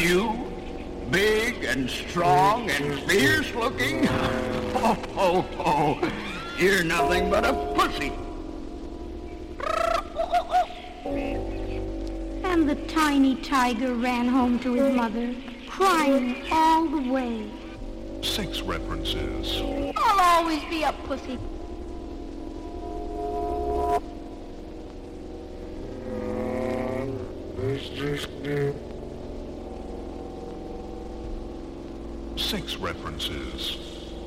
you, big and strong and fierce looking? Ho, ho, ho. You're nothing but a pussy. And the tiny tiger ran home to his mother, crying all the way. 6 references. I'll always be a pussy. Six references.